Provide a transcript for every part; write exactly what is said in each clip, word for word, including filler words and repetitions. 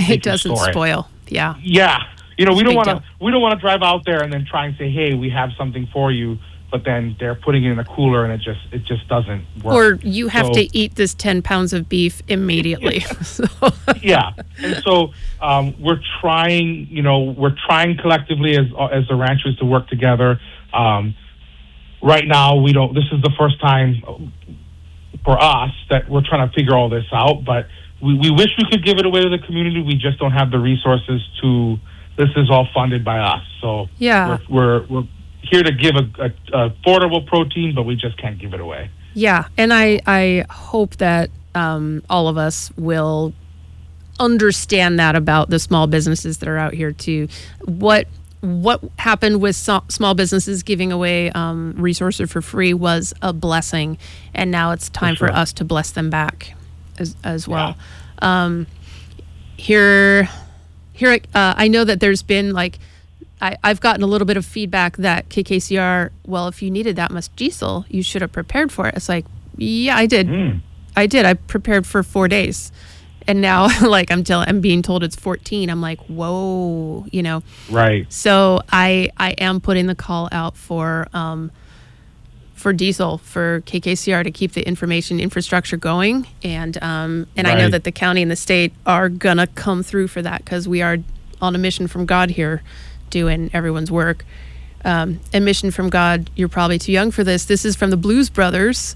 they it can doesn't store it. spoil. Yeah. Yeah. You know, we don't Big want to deal. we don't want to drive out there and then try and say, "Hey, we have something for you," but then they're putting it in a cooler and it just it just doesn't work. Or you have So- to eat this ten pounds of beef immediately. So, Yeah, and so um, we're trying. You know, we're trying collectively as as the ranchers to work together. Um, right now, we don't. This is the first time for us that we're trying to figure all this out. But we, we wish we could give it away to the community. We just don't have the resources to. This is all funded by us, so Yeah. we're we're, we're here to give a, a, a affordable protein, but we just can't give it away. yeah. And I, I hope that um, all of us will understand that about the small businesses that are out here too. What what happened with so- small businesses giving away um, resources for free was a blessing, and now it's time for, sure. us to bless them back as as well. Um, here, here, uh, I know that there's been like. I, I've gotten a little bit of feedback that K K C R, well, if you needed that much diesel, you should have prepared for it. It's like, yeah, I did. Mm. I did. I prepared for four days. And now, like, I'm telling, I'm being told it's fourteen. I'm like, whoa, you know. Right. So I I am putting the call out for um for diesel for K K C R to keep the information infrastructure going, and um and I know Right. that the county and the state are gonna come through for that because we are on a mission from God here, doing everyone's work. Um, a mission from God. You're probably too young for this. This is from the Blues Brothers.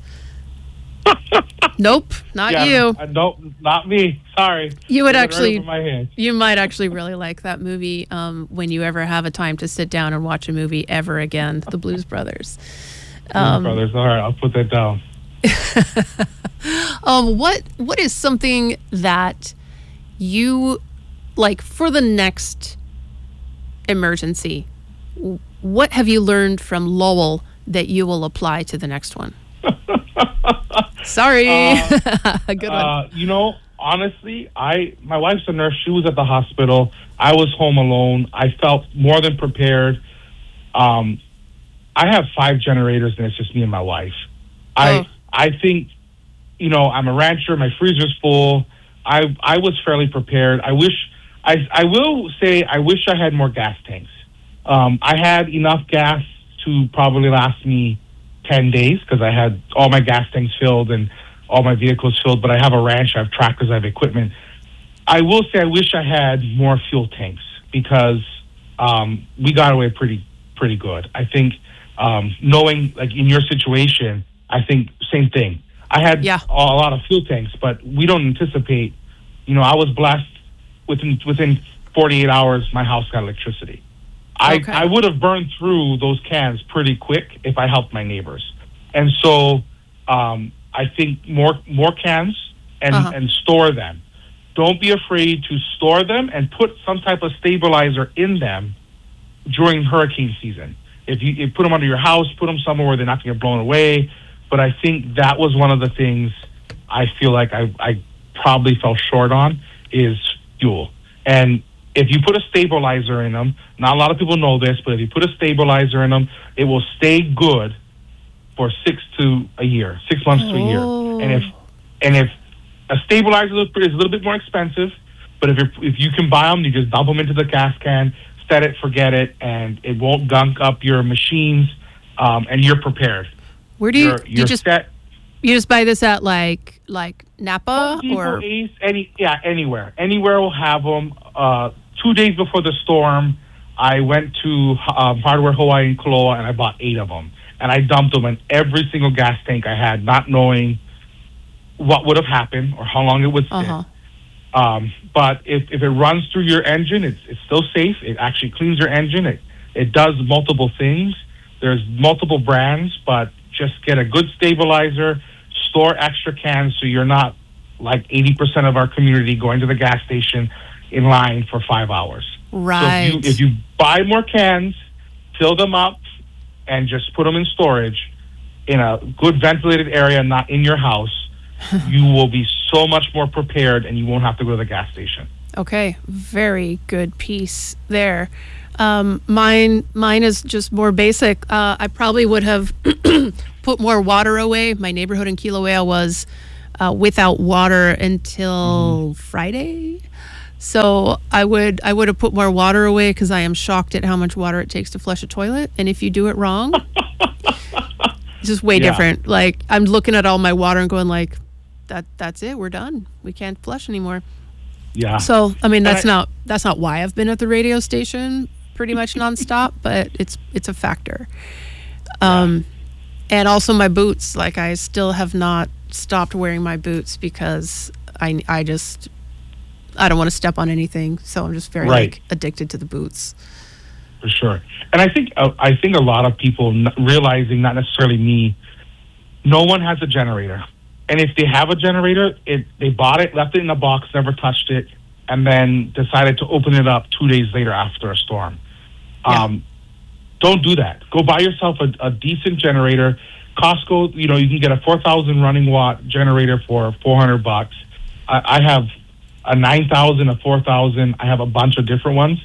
Nope, not Yeah, you. uh, no, not me. Sorry. You would It went right actually- over my head. You might actually really like that movie um, when you ever have a time to sit down and watch a movie ever again. The Blues Brothers. Um, Brothers. All right, I'll put that down. um, what what is something that you like for the next emergency? w- What have you learned from Lowell that you will apply to the next one? Sorry, good one. Uh, you know, honestly, I my wife's a nurse. She was at the hospital. I was home alone. I felt more than prepared. Um, I have five generators, and it's just me and my wife. I Oh. I think, you know, I'm a rancher. My freezer's full. I I was fairly prepared. I wish I I will say I wish I had more gas tanks. Um, I had enough gas to probably last me ten days because I had all my gas tanks filled and all my vehicles filled, but I have a ranch, I have tractors, I have equipment. I will say I wish I had more fuel tanks because um, we got away pretty pretty good. I think um, knowing, like in your situation, I think same thing. I had Yeah. a, a lot of fuel tanks, but we don't anticipate, you know, I was blessed within within forty-eight hours, my house got electricity. I, Okay. I would have burned through those cans pretty quick if I helped my neighbors. And so um, I think more more cans and, Uh-huh. and store them. Don't be afraid to store them and put some type of stabilizer in them during hurricane season. If you, you put them under your house, put them somewhere where they're not going to get blown away. But I think that was one of the things I feel like I, I probably fell short on is fuel. And if you put a stabilizer in them, not a lot of people know this, but if you put a stabilizer in them, it will stay good for six to a year, six months to a year. Oh. And if and if a stabilizer is a little bit more expensive, but if you're, if you can buy them, you just dump them into the gas can, set it, forget it, and it won't gunk up your machines, um, and you're prepared. Where do you You're, you you're just set. you just buy this at like like Napa Depot, or Ace, any yeah, anywhere, anywhere will have them. Uh, two days before the storm, I went to um, Hardware Hawaii in Koloa and I bought eight of them, and I dumped them in every single gas tank I had, not knowing what would have happened or how long it would sit. uh-huh. Um, but if, if it runs through your engine, it's it's still safe. It actually cleans your engine. It it does multiple things. There's multiple brands, but just get a good stabilizer. Store extra cans so you're not like eighty percent of our community going to the gas station in line for five hours. Right. So if you, if you buy more cans, fill them up, and just put them in storage in a good ventilated area, not in your house, you will be so much more prepared and you won't have to go to the gas station. Okay, very good piece there. Um, mine, mine is just more basic. Uh, I probably would have put more water away. My neighborhood in Kilauea was uh, without water until Friday. So I would I would have put more water away because I am shocked at how much water it takes to flush a toilet. And if you do it wrong, it's just way Yeah. different. Like I'm looking at all my water and going like, that that's it. We're done. We can't flush anymore. Yeah. So I mean that's I- not that's not why I've been at the radio station pretty much nonstop, but it's it's a factor. Um, and also my boots. Like I still have not stopped wearing my boots because I I just I don't want to step on anything. So I'm just very Right. like addicted to the boots. For sure. And I think uh, I think a lot of people n- realizing, not necessarily me, no one has a generator. And if they have a generator, it they bought it, left it in a box, never touched it, and then decided to open it up two days later after a storm. Yeah. Um, don't do that. Go buy yourself a, a decent generator. Costco, you know, you can get a four thousand running watt generator for four hundred bucks. I, I have a nine thousand, a four thousand. I have a bunch of different ones.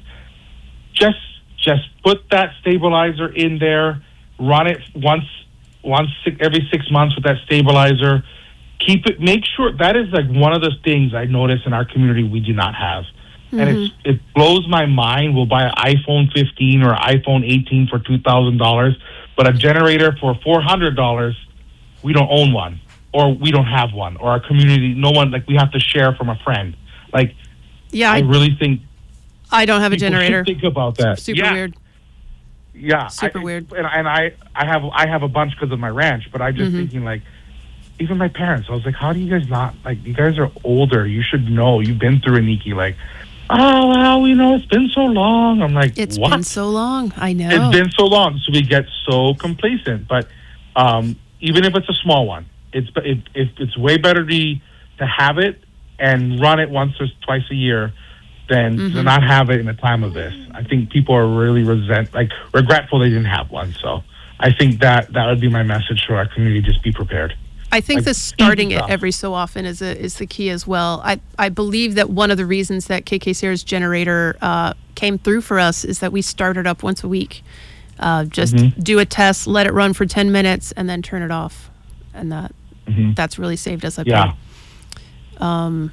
Just just put that stabilizer in there. Run it once once six, every six months with that stabilizer. Keep it. Make sure that is like one of the things I notice in our community we do not have, mm-hmm. and it's it blows my mind. We'll buy an iPhone fifteen or iPhone eighteen for two thousand dollars, but a generator for four hundred dollars, we don't own one, or we don't have one, or our community, no one, like we have to share from a friend. Like, Yeah, I, I, really think I don't have a people should generator. think about that. Super yeah. weird. Yeah, Super I, weird. And, and I, I have, I have a bunch because of my ranch. But I'm just Mhm. thinking, like, even my parents. I was like, how do you guys not like? You guys are older. You should know. You've been through a Nikki. Like, oh well, you know, it's been so long. I'm like, It's what? been so long. I know. It's been so long, so we get so complacent. But um, even if it's a small one, it's it, it, it's way better to to have it and run it once or twice a year than to Mhm. not have it in a time of this. I think people are really resent, like regretful they didn't have one. So I think that that would be my message to our community: just be prepared. I think Like, the starting easy it stuff. every so often is a, is the key as well. I, I believe that one of the reasons that K K Sierra's generator uh, came through for us is that we started up once a week. Uh, just Mhm. do a test, let it run for ten minutes, and then turn it off. And that Mhm. that's really saved us. I Yeah. think. Um,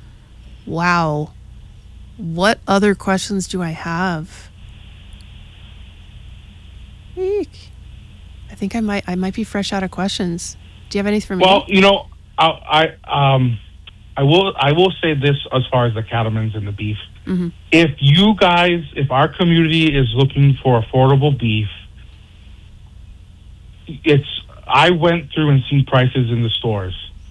wow. What other questions do I have? Eek. I think I might I might be fresh out of questions. Do you have anything for me? Well, you know, I, I um, I will I will say this as far as the cattlemen's and the beef. Mhm. If you guys, if our community is looking for affordable beef, it's I went through and seen prices in the stores.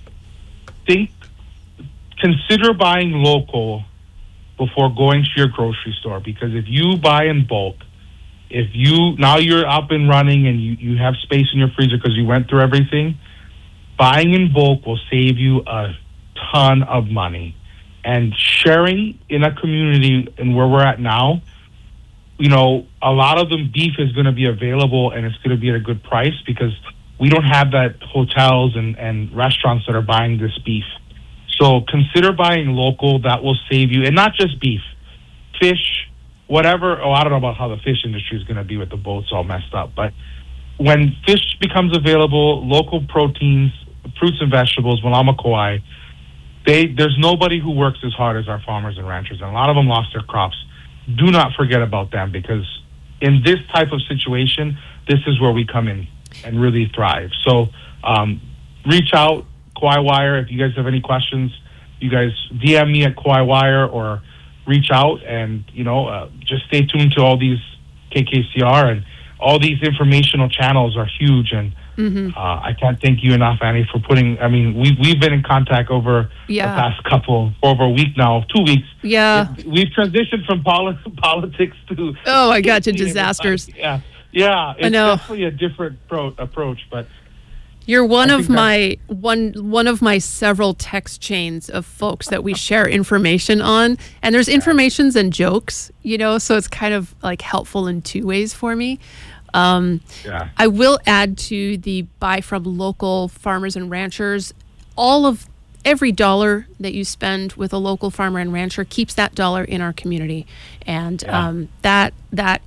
Think, consider buying local before going to your grocery store, because if you buy in bulk, if you now you're up and running and you, you have space in your freezer because you went through everything, buying in bulk will save you a ton of money. And sharing in a community and where we're at now, you know, a lot of them beef is going to be available and it's going to be at a good price because we don't have that hotels and, and restaurants that are buying this beef. So consider buying local. That will save you, and not just beef, fish, whatever. Oh, I don't know about how the fish industry is going to be with the boats all messed up, but when fish becomes available, local proteins, fruits and vegetables, Malama Kauai, they there's nobody who works as hard as our farmers and ranchers, and a lot of them lost their crops. Do not forget about them, because in this type of situation, this is where we come in and really thrive. So um, reach out, Kauai Wire, if you guys have any questions. You guys D M me at Kauai Wire or reach out, and you know, uh, just stay tuned to all these K K C R, and all these informational channels are huge. And Mm-hmm. uh, I can't thank you enough, Annie, for putting. I mean, we we've been in contact over Yeah. the past couple, for over a week now, two weeks. Yeah. It- we've transitioned from poli- politics to Oh my God, to It's like- disasters. Yeah, yeah. It's know. definitely a different pro- approach, but You're one I of think that- my one one of my several text chains of folks that we share information on, and there's informations and jokes, you know, so it's kind of like helpful in two ways for me. Um, yeah, I will add to the buy from local farmers and ranchers. All of every dollar that you spend with a local farmer and rancher keeps that dollar in our community, and Yeah. um, that that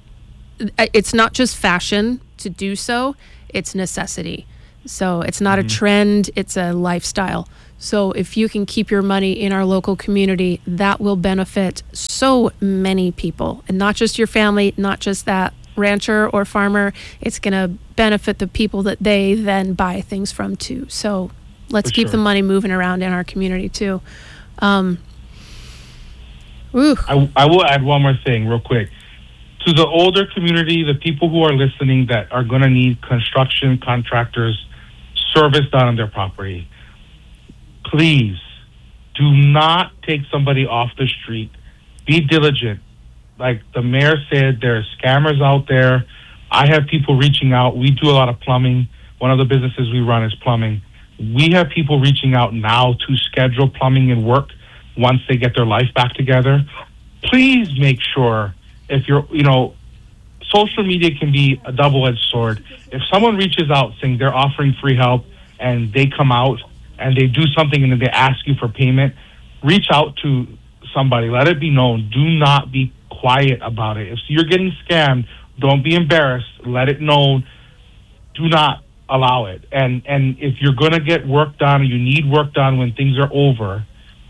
it's not just fashion to do so; it's necessity. So it's not Mm-hmm. a trend; it's a lifestyle. So if you can keep your money in our local community, that will benefit so many people, and not just your family, not just that rancher or farmer. It's going to benefit the people that they then buy things from too. So let's For keep sure. the money moving around in our community too. Um, ooh. I, I will add one more thing real quick. To the older community, the people who are listening that are going to need construction contractors service done on their property, please do not take somebody off the street. Be diligent. Like the mayor said, there are scammers out there. I have people reaching out. We do a lot of plumbing. One of the businesses we run is plumbing. We have people reaching out now to schedule plumbing and work once they get their life back together. Please make sure, if you're, you know, social media can be a double-edged sword. If someone reaches out saying they're offering free help and they come out and they do something and then they ask you for payment, reach out to somebody. Let it be known. Do not be quiet about it. If you're getting scammed, don't be embarrassed. Let it known. Do not allow it. And and if you're going to get work done, or you need work done when things are over,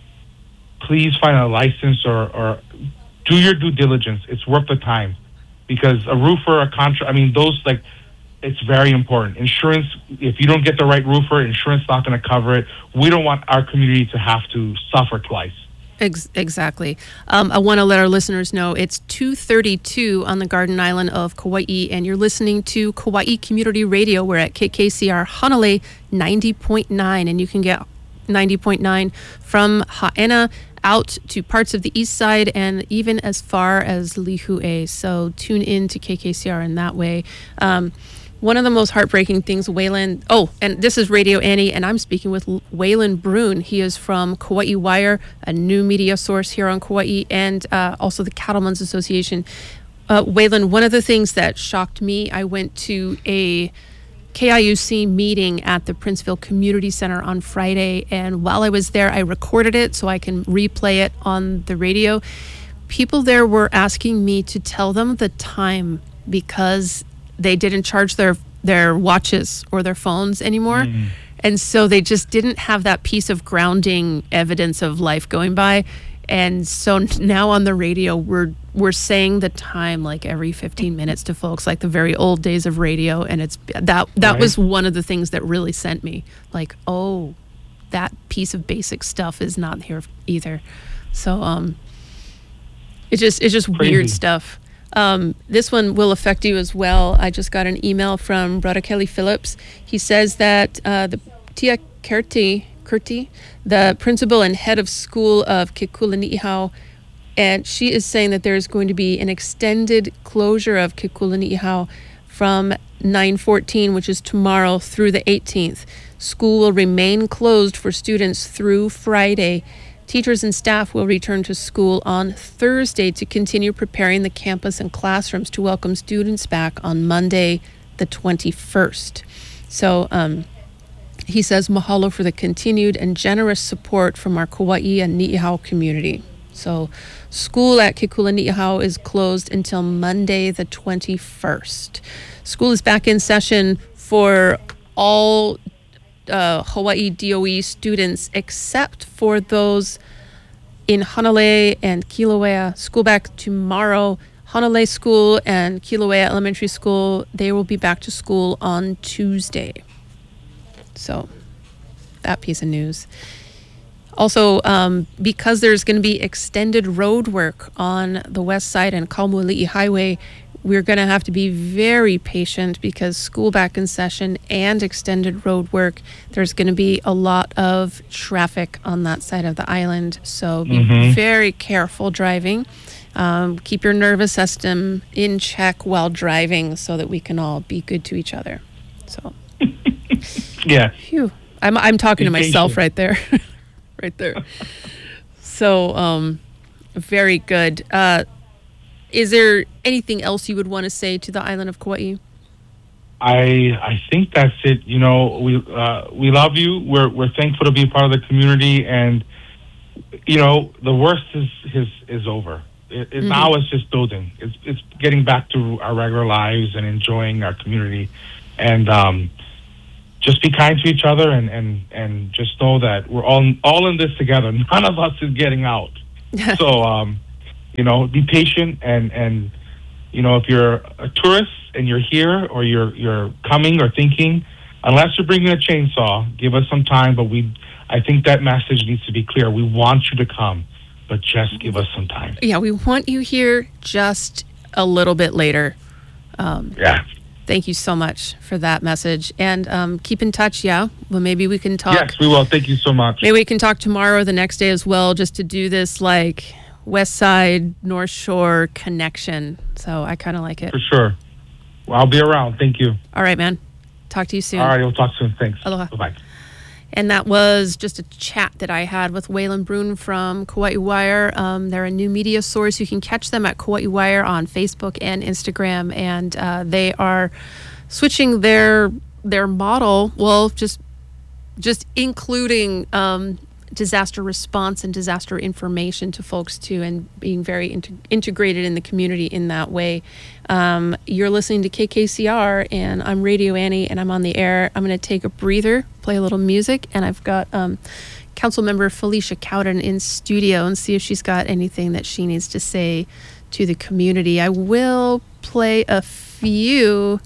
please find a license or, or do your due diligence. It's worth the time, because a roofer, a contract, I mean, those, like, it's very important. Insurance, if you don't get the right roofer, insurance not going to cover it. We don't want our community to have to suffer twice. Ex- exactly. Um, I want to let our listeners know it's two thirty-two on the Garden Island of Kauai, and you're listening to Kauai Community Radio. We're at K K C R Hanalei ninety point nine, and you can get ninety point nine from Haena out to parts of the east side and even as far as Lihue. So tune in to K K C R in that way. Um, One of the most heartbreaking things, Waylon, oh, and this is Radio Annie, and I'm speaking with Waylon Brune. He is from Kauai Wire, a new media source here on Kauai, and uh, also the Cattlemen's Association. Uh, Waylon, one of the things that shocked me, I went to a K I U C meeting at the Princeville Community Center on Friday, and while I was there, I recorded it so I can replay it on the radio. People there were asking me to tell them the time because they didn't charge their their watches or their phones anymore. Mm. And so they just didn't have that piece of grounding evidence of life going by. And so now on the radio, we're we're saying the time like every fifteen minutes to folks, like the very old days of radio. And it's that that right. was one of the things that really sent me like, oh, that piece of basic stuff is not here either. So um, it's just it's just Crazy. weird stuff. Um, this one will affect you as well. I just got an email from Brother Kelly Phillips. He says that uh, the Tia Kerti, Kerti, the principal and head of school of Kekulani'ihau, and she is saying that there's going to be an extended closure of Kekulani'ihau from nine fourteen, which is tomorrow, through the eighteenth. School will remain closed for students through Friday. Teachers and staff will return to school on Thursday to continue preparing the campus and classrooms to welcome students back on Monday, the twenty-first. So um, he says, mahalo for the continued and generous support from our Kauai and Ni'ihau community. So school at Kekulani'ihau is closed until Monday, the twenty-first. School is back in session for all Uh, Hawaii D O E students, except for those in Hanalei and Kilauea. School back tomorrow. Hanalei School and Kilauea Elementary School, they will be back to school on Tuesday. So that piece of news. Also, um, because there's going to be extended road work on the west side and Kaumuali'i Highway, we're going to have to be very patient because school back in session and extended road work, there's going to be a lot of traffic on that side of the island. So be mm-hmm. very careful driving. Um, keep your nervous system in check while driving so that we can all be good to each other. So, yeah. Phew. I'm, I'm talking to myself right there. right there. So, um, very good. Uh, Is there anything else you would want to say to the island of Kauai? I I think that's it. You know, we uh, we love you. We're we're thankful to be a part of the community, and you know, the worst is is is over. It, it, mm-hmm. Now it's just building. It's it's getting back to our regular lives and enjoying our community. And um, just be kind to each other, and, and, and just know that we're all all in this together. None of us is getting out. So, um, you know, be patient, and, and you know, if you're a tourist and you're here, or you're you're coming or thinking, unless you're bringing a chainsaw, give us some time. But we, I think that message needs to be clear. We want you to come, but just give us some time. Yeah, we want you here just a little bit later. Um, yeah. Thank you so much for that message. And um, keep in touch, yeah? Well, maybe we can talk. Yes, we will. Thank you so much. Maybe we can talk tomorrow or the next day as well, just to do this, like, West Side, North Shore connection. So I kind of like it. For sure. Well, I'll be around. Thank you. All right, man. Talk to you soon. All right, we'll talk soon. Thanks. Aloha. Bye-bye. And that was just a chat that I had with Waylon Brune from Kauai Wire. Um, they're a new media source. You can catch them at Kauai Wire on Facebook and Instagram. And uh, they are switching their their model, well, just just including um, disaster response and disaster information to folks too, and being very inter- integrated in the community in that way. Um, you're listening to K K C R, and I'm Radio Annie, and I'm on the air. I'm going to take a breather, play a little music, and I've got um, Council Member Felicia Cowden in studio, and see if she's got anything that she needs to say to the community. I will play a few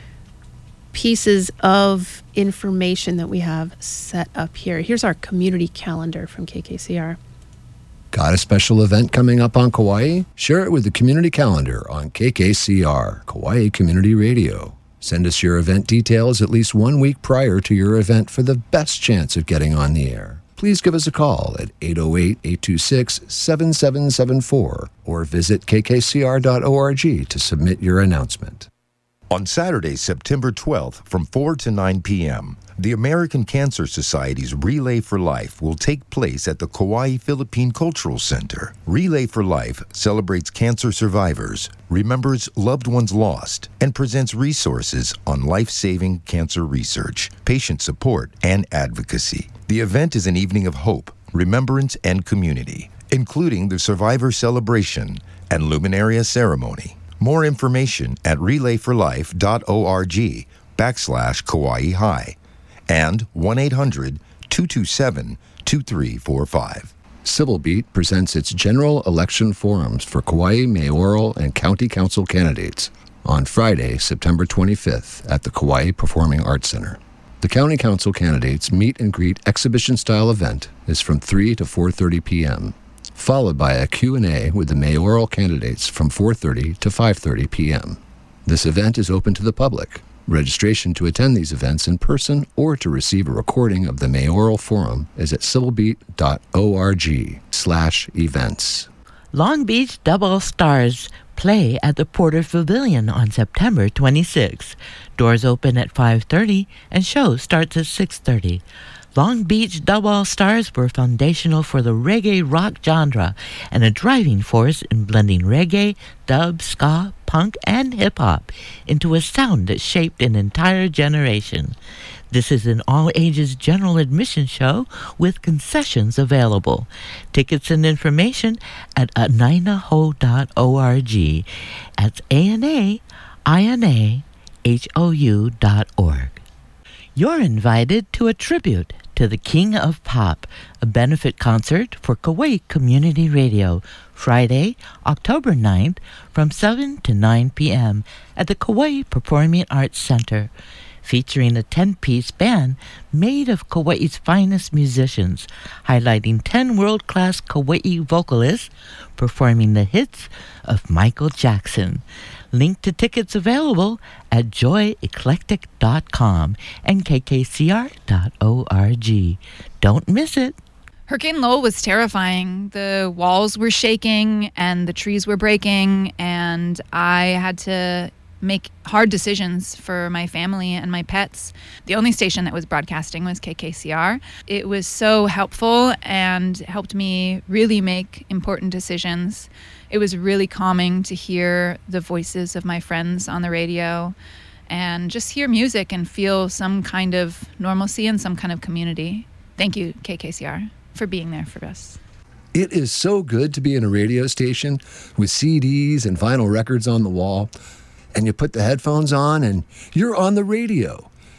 pieces of information that we have set up here. Here's our community calendar from K K C R. Got a special event coming up on Kauai? Share it with the community calendar on K K C R, Kauai Community Radio. Send us your event details at least one week prior to your event for the best chance of getting on the air. Please give us a call at eight oh eight, eight two six, seven seven seven four or visit k k c r dot org to submit your announcement. On Saturday, September twelfth, from four to nine p.m., the American Cancer Society's Relay for Life will take place at the Kauai Philippine Cultural Center. Relay for Life celebrates cancer survivors, remembers loved ones lost, and presents resources on life-saving cancer research, patient support, and advocacy. The event is an evening of hope, remembrance, and community, including the Survivor Celebration and Luminaria Ceremony. More information at relay for life dot org backslash Kauai High and one eight hundred, two two seven, two three four five. Civil Beat presents its general election forums for Kauai mayoral and county council candidates on Friday, September twenty-fifth at the Kauai Performing Arts Center. The county council candidates meet and greet exhibition-style event is from three to four thirty p.m., followed by a Q and A with the mayoral candidates from four thirty to five thirty p.m. This event is open to the public. Registration to attend these events in person or to receive a recording of the mayoral forum is at civilbeat dot org slash events. Long Beach Double Stars play at the Porter Pavilion on September twenty-sixth. Doors open at five thirty and show starts at six thirty. Long Beach Double Stars were foundational for the reggae rock genre and a driving force in blending reggae, dub, ska, punk, and hip-hop into a sound that shaped an entire generation. This is an all-ages general admission show with concessions available. Tickets and information at anainahou dot org. That's A N A I N A H O U dot org. You're invited to a tribute to the King of Pop, a benefit concert for Kauai Community Radio, Friday, October ninth, from seven to nine p.m. at the Kauai Performing Arts Center, featuring a ten-piece band made of Kauai's finest musicians, highlighting ten world-class Kauai vocalists performing the hits of Michael Jackson. Link to tickets available at joy eclectic dot com and k k c r dot org. Don't miss it. Hurricane Lowell was terrifying. The walls were shaking and the trees were breaking, and I had to make hard decisions for my family and my pets. The only station that was broadcasting was K K C R. It was so helpful and helped me really make important decisions. It was really calming to hear the voices of my friends on the radio and just hear music and feel some kind of normalcy and some kind of community. Thank you, K K C R, for being there for us. It is so good to be in a radio station with C Ds and vinyl records on the wall, and you put the headphones on and you're on the radio.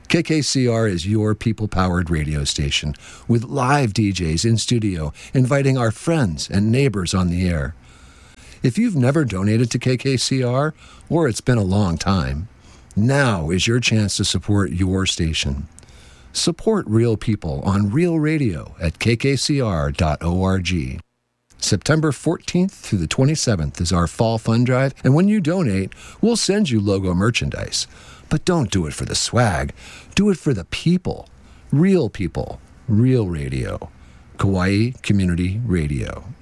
K K C R is your people-powered radio station with live D Js in studio inviting our friends and neighbors on the air. If you've never donated to K K C R, or it's been a long time, now is your chance to support your station. Support real people on Real Radio at k k c r dot org. September fourteenth through the twenty-seventh is our fall fund drive, and when you donate, we'll send you logo merchandise. But don't do it for the swag. Do it for the people. Real people. Real Radio. Kauai Community Radio.